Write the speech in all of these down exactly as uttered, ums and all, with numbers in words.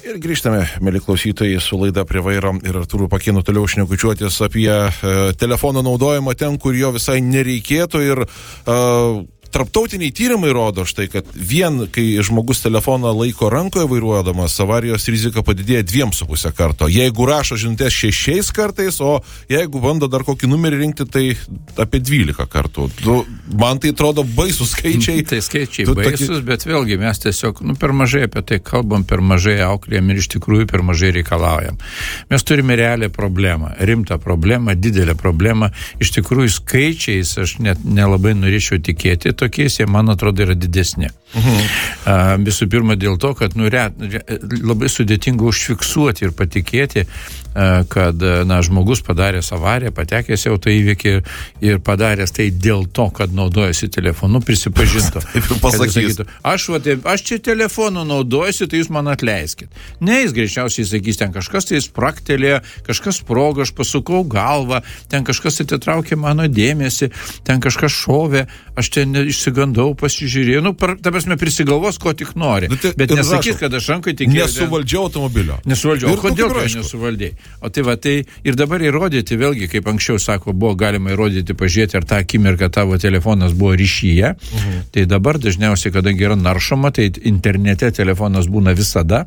Ir grįžtame, mėly klausytojai, su laida Prie vairo ir Artūru Pakėnu toliau šnekučiuotis apie e, telefono naudojimą ten, kur jo visai nereikėtų. Ir e, tarptautiniai tyrimai rodo štai, kad vien, kai žmogus telefoną laiko rankoje vairuodamas, avarijos rizika padidėja dviem su pusę karto. Jeigu rašo žinutės šešiais kartais, o jeigu bando dar kokį numerį rinkti, tai apie dvylika kartų. Du, man tai atrodo baisus skaičiai. Tai skaičiai tu, baisus, tokie... bet vėlgi mes tiesiog nu, per mažai apie tai kalbam, per mažai auklėjam ir iš tikrųjų per mažai reikalaujam. Mes turime realią problemą, rimtą problemą, didelę problemą. Iš tikrųjų skaičiais aš net nelabai norėčiau tikėti, tokiais jie, man atrodo, yra didesni. Uh-huh. Uh, visų pirma, dėl to, kad nu, re, re, labai sudėtinga užfiksuoti ir patikėti, uh, kad na, žmogus padaręs avariją, patekęs į autoįvykį ir, ir padaręs tai dėl to, kad naudojasi telefonu, prisipažintų. Sakytų, aš, va, tai, aš čia telefonu naudojasi, tai jūs man atleiskit. Ne, jis greičiausiai sakys, ten kažkas tai spraktelėjo, kažkas sprogo, aš pasukau galvą, ten kažkas atitraukė mano dėmesį, ten kažkas šovė, aš ten išsigandau, pasižiūrėjau, nu, par, ta prasme, prisigalvos, ko tik nori. Nu, tai, bet nesakys, kad aš rankai tikėjau. Nesuvaldžiau automobilio. Nesuvaldžiau. O kodėl to nesuvaldėjai? O tai va, tai ir dabar įrodyti, vėlgi, kaip anksčiau sako, buvo galima įrodyti, pažiūrėti, ar tą akimirką tavo telefonas buvo ryšyje. Mhm. Tai dabar dažniausiai, kadangi yra naršoma, tai internete telefonas būna visada.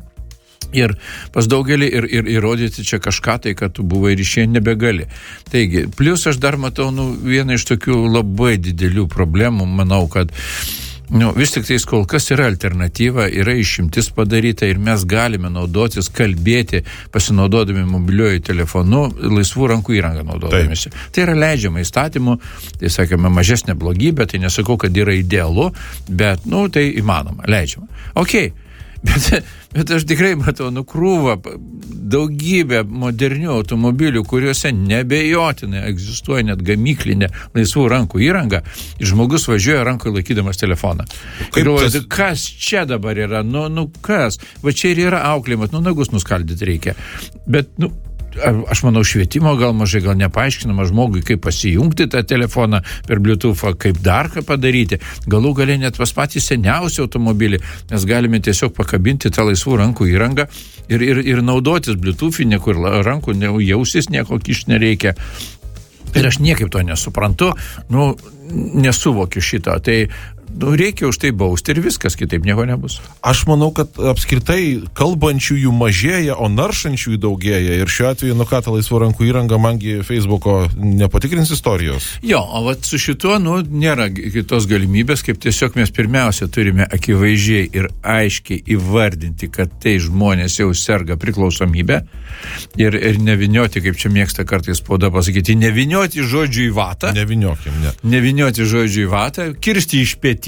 Ir pas daugelį ir, ir įrodyti čia kažką tai, kad tu buvai ryšyje, nebegali. Taigi, plus aš dar matau nu, vieną iš tokių labai didelių problemų, manau, kad nu, vis tik tais kol kas yra alternatyva, yra išimtis padaryta ir mes galime naudotis, kalbėti, pasinaudodami mobiliuoju telefonu, laisvų rankų įrangą naudodamisi. Taip. Tai yra leidžiama įstatymu, tai sakėme, mažesnė blogybė, tai nesakau, kad yra idealu, bet, nu, tai įmanoma, leidžiama. Okei. Okay. Bet, bet aš tikrai matau nukrūvą daugybę modernių automobilių, kuriuose nebejotinai egzistuoja net gamyklinė laisvų rankų įranga ir žmogus važiuoja rankoje laikydamas telefoną. Kaip ir tas... kas čia dabar yra? Nu, nu kas? Va čia ir yra auklėjimas, nu nagus nuskaldyti reikia. Bet, nu, aš manau, švietimo gal mažai, gal nepaaiškinama žmogui, kaip pasijungti tą telefoną per Bluetooth'ą, kaip dar ką padaryti. Galų galė net pas patį seniausią automobilį mes galime tiesiog pakabinti tą laisvų rankų įrangą ir, ir, ir naudotis Bluetooth'į, niekur rankų jausis, nieko kišti nereikia. Ir aš niekaip to nesuprantu, nu, nesuvokiu šito. Tai nu, reikia už tai bausti ir viskas, kitaip nieko nebus. Aš manau, kad apskritai kalbančiųjų mažėja, o naršančiųjų daugėja. Ir šiuo atveju, nu ką, ta laisvų rankų įranga, mangi Facebooko nepatikrins istorijos. Jo, o vat su šituo, nu, nėra kitos galimybės, kaip tiesiog mes pirmiausia turime akivaizdžiai ir aiškiai įvardinti, kad tai žmonės jau serga priklausomybę ir, ir nevinioti, kaip čia mėgsta kartais spauda pasakyti, nevinioti žodžių į vatą. Neviniokim, ne. Nevinioti žodžių į vatą, kirsti iš pėties.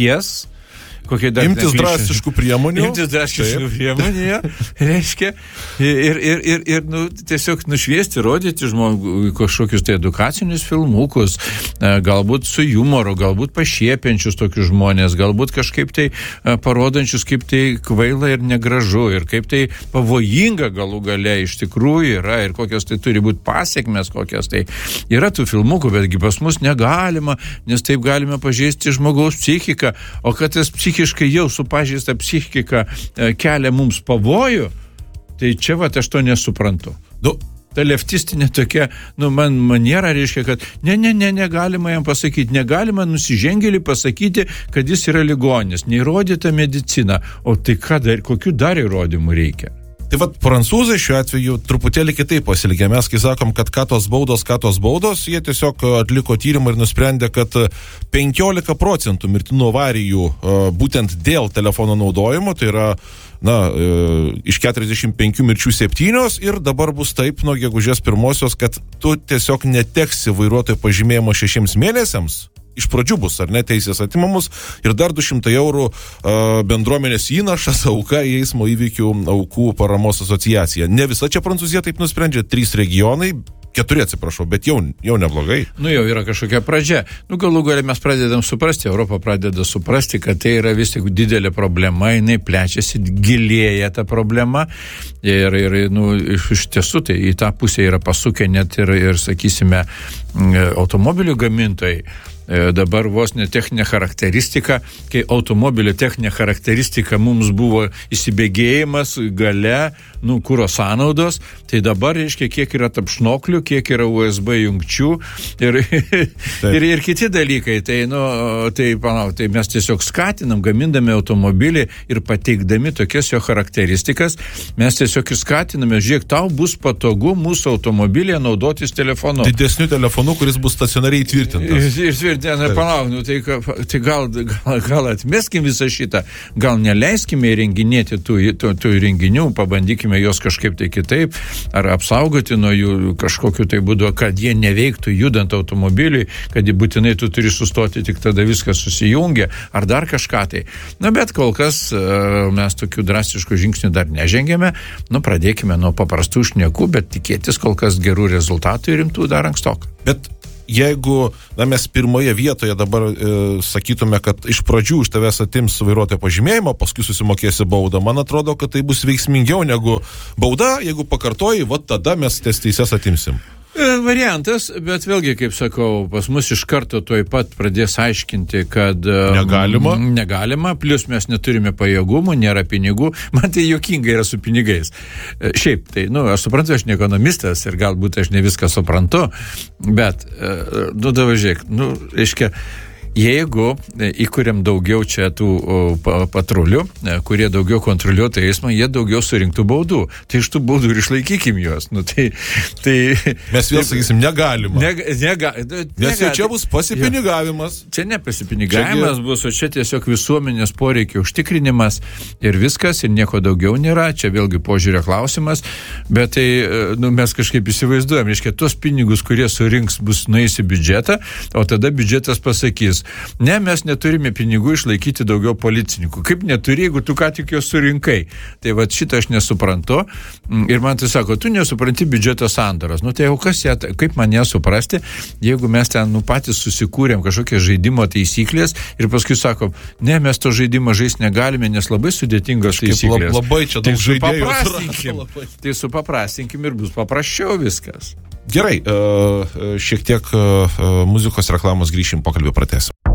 Imtis drastiškų priemonių. Imtis drastiškų priemonių, ja, reiškia. Ir, ir, ir, ir nu, tiesiog nušviesti, rodyti žmogui kažkokius tai edukacinius filmukus, galbūt su jumoru, galbūt pašiepiančius tokius žmonės, galbūt kažkaip tai parodančius, kaip tai kvaila ir negražu, ir kaip tai pavojinga galų gale iš tikrųjų yra, ir kokios tai turi būti pasiekmes, kokios tai yra tų filmukų, betgi pas mus negalima, nes taip galime pažeisti žmogaus psichiką, o kad tas psichiškai jau supažįsta psichika kelia mums pavojų, tai čia va aš to nesuprantu. Du. Ta leftistinė tokia, nu, man maniera reiškia, kad ne, ne, ne, negalima jam pasakyti, negalima nusižengėlį pasakyti, kad jis yra ligonis, neįrodyta medicina, o tai ką dar, kokių dar įrodymų reikia? Tai vat prancūzai šiuo atveju truputėlį kitaip pasielgė. Mes, kai sakom, kad ką tos baudos, ką tos baudos, jie tiesiog atliko tyrimą ir nusprendė, kad penkiolika procentų mirtinų avarijų būtent dėl telefono naudojimo, tai yra, na, iš keturiasdešimt penkių mirčių septynios ir dabar bus taip nuo gegužės pirmosios, kad tu tiesiog neteksi vairuotojo pažymėjimo šešiems mėnesiams. Iš pradžių bus, ar ne, teisės atimamus ir dar du šimtai eurų uh, bendruomenės įnašas auka į eismo įvykių aukų paramos asociacija. Ne visa čia Prancūzija taip nusprendžia, trys regionai, keturi atsiprašau, bet jau, jau neblogai. Nu jau yra kažkokia pradžia. Nu galų gale mes pradedam suprasti, Europa pradeda suprasti, kad tai yra vis tik didelė problema, jinai plečiasi, gilėja ta problema ir, ir nu, iš, iš tiesų tai į tą pusę yra pasukę net ir, ir sakysime, automobilių gamintojai. dabar vos ne techninė charakteristika, kai automobilio techninė charakteristika mums buvo įsibėgėjimas, gale, nu, kuro sąnaudos, tai dabar, reiškia, kiek yra tapšnoklių, kiek yra U S B jungčių ir, ir, ir kiti dalykai. Tai, nu, tai, panau, tai mes tiesiog skatinam, gamindami automobilį ir pateikdami tokias jo charakteristikas, mes tiesiog ir skatiname, žiūrėk, tau bus patogu mūsų automobilėje naudotis telefonu. Didesniu telefonu, kuris bus stacionariai įtvirtintas. Ir, ir tvirtintas, palauk, nu, tai, tai gal, gal, gal atmeskim visą šitą, gal neleiskime įrenginėti tų, tų, tų įrenginių, pabandykime juos kažkaip tai kitaip, ar apsaugoti nuo jų kažkokiu tai būdu, kad jie neveiktų judant automobiliui, kad būtinai tu turi sustoti, tik tada viskas susijungia, ar dar kažką tai. Na, bet kol kas mes tokių drastiškų žingsnių dar nežengėme, nu, pradėkime nuo paprastų šnekų, bet tikėtis kol kas gerų rezultatų ir rimtų dar ankstoka. Bet jeigu, na, mes pirmoje vietoje dabar e, sakytume, kad iš pradžių iš tavęs atims vairuotojo pažymėjimą, paskui susimokėsi baudą, man atrodo, kad tai bus veiksmingiau negu bauda, jeigu pakartoji, va tada mes tas teises atimsim. Variantas, bet vėlgi, kaip sakau, pas mus iš karto tuoj pat pradės aiškinti, kad negalima, m, negalima, plus mes neturime pajėgumų, nėra pinigų, man tai juokinga yra su pinigais. Šiaip, tai, nu, aš suprantu, aš ne ekonomistas ir galbūt aš ne viską suprantu, bet, nu, davažiūrėk, nu, reiškia, jeigu įkuriam daugiau čia tų patrulių, kurie daugiau kontroliuotų eismą, jie daugiau surinktų baudų. Tai iš tų baudų ir išlaikykim juos. Nu, tai, tai, mes vėl sakysim, negalima. Nega, nega, Nes jau čia bus pasipinigavimas. Čia ne pasipinigavimas bus, o čia tiesiog visuomenės poreikio užtikrinimas ir viskas, ir nieko daugiau nėra. Čia vėlgi požiūrio klausimas, bet tai, nu, mes kažkaip įsivaizduojam, reiškia, tos pinigus, kurie surinks, bus nueis į biudžetą, o tada biudžetas pasakys, ne, mes neturime pinigų išlaikyti daugiau policininkų. Kaip neturi, jeigu tu ką tik jos surinkai? Tai va šitą aš nesuprantu. Ir man tai sako, tu nesupranti biudžeto sandaros. Nu tai jau kas ją, kaip man ją suprasti, jeigu mes ten nu, patys susikūrėm kažkokias žaidimo taisyklės ir paskui sakom, ne, mes to žaidimo žaisti negalime, nes labai sudėtingos taisyklės. Lab, labai čia daug žaidėjų. Supaprastinkim. Tai supaprastinkim ir bus paprasčiau viskas. Gerai, šiek tiek muzikos reklamos, grįšim, pokalbį pratęsim.